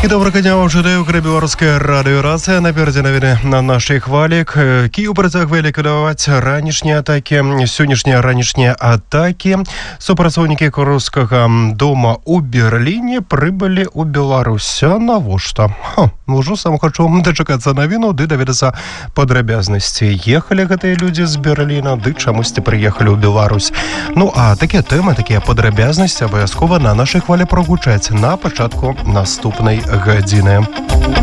І добрага дня вам жадаю, беларуская радыёрацыя. Наперадзе навіны на нашай хвалі. Кіеў працягвае ліквідаваць ранішнія атакі. Сённяшнія ранішнія атакі. Супрацоўнікі Курскага дома у Берліне прыбылі ў Беларусь. Навошта? Ужо сам хачу дачакацца навіну, ды даведацца падрабязнасці. Ехалі гэтыя людзі з Берліна, ды чамусьці прыехалі ў Беларусь. Ну, а такія тэмы, такія падрабязнасці абавязкова на нашай хвалі прагучаць на пачатку наступнай гадзіны.